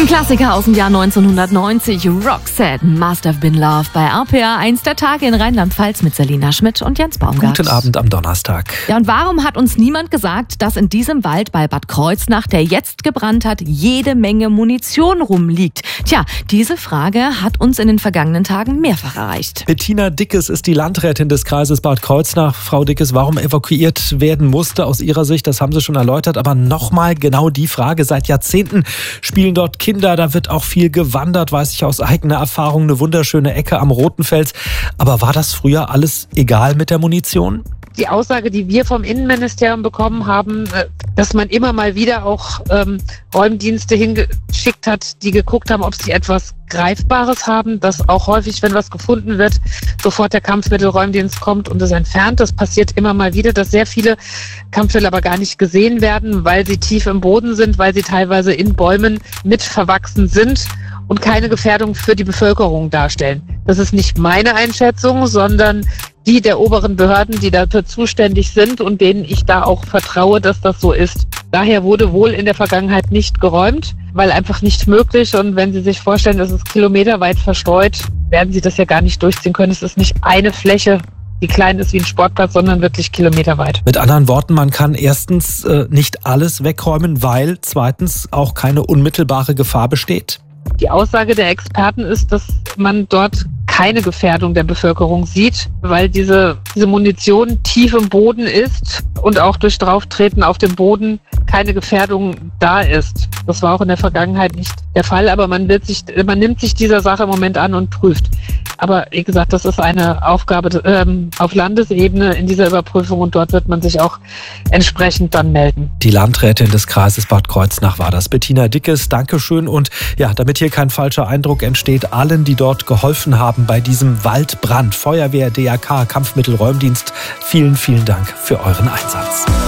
Ein Klassiker aus dem Jahr 1990, Roxette, Must Have Been Love bei RPA 1 der Tage in Rheinland-Pfalz mit Selina Schmidt und Jens Baumgart. Guten Abend am Donnerstag. Ja, und warum hat uns niemand gesagt, dass in diesem Wald bei Bad Kreuznach, der jetzt gebrannt hat, jede Menge Munition rumliegt? Tja, diese Frage hat uns in den vergangenen Tagen mehrfach erreicht. Bettina Dickes ist die Landrätin des Kreises Bad Kreuznach. Frau Dickes, warum evakuiert werden musste aus Ihrer Sicht, das haben Sie schon erläutert. Aber nochmal genau die Frage, seit Jahrzehnten spielen dort Kinder, da wird auch viel gewandert, weiß ich aus eigener Erfahrung, eine wunderschöne Ecke am Rotenfels. Aber war das früher alles egal mit der Munition? Die Aussage, die wir vom Innenministerium bekommen haben, dass man immer mal wieder auch Räumdienste hingeschickt hat, die geguckt haben, ob sie etwas Greifbares haben, dass auch häufig, wenn was gefunden wird, sofort der Kampfmittelräumdienst kommt und es entfernt. Das passiert immer mal wieder, dass sehr viele Kampfmittel aber gar nicht gesehen werden, weil sie tief im Boden sind, weil sie teilweise in Bäumen mit verwachsen sind und keine Gefährdung für die Bevölkerung darstellen. Das ist nicht meine Einschätzung, sondern die der oberen Behörden, die dafür zuständig sind und denen ich da auch vertraue, dass das so ist. Daher wurde wohl in der Vergangenheit nicht geräumt, weil einfach nicht möglich. Und wenn Sie sich vorstellen, das ist kilometerweit verstreut, werden Sie das ja gar nicht durchziehen können. Es ist nicht eine Fläche, die klein ist wie ein Sportplatz, sondern wirklich kilometerweit. Mit anderen Worten, man kann erstens nicht alles wegräumen, weil zweitens auch keine unmittelbare Gefahr besteht. Die Aussage der Experten ist, dass man dort keine Gefährdung der Bevölkerung sieht, weil diese Munition tief im Boden ist und auch durch Drauftreten auf dem Boden keine Gefährdung da ist. Das war auch in der Vergangenheit nicht der Fall, aber man nimmt sich dieser Sache im Moment an und prüft. Aber wie gesagt, das ist eine Aufgabe auf Landesebene in dieser Überprüfung und dort wird man sich auch entsprechend dann melden. Die Landrätin des Kreises Bad Kreuznach war das, Bettina Dickes. Dankeschön. Und ja, damit hier kein falscher Eindruck entsteht, allen, die dort geholfen haben bei diesem Waldbrand, Feuerwehr, DRK, Kampfmittelräumdienst, vielen, vielen Dank für euren Einsatz.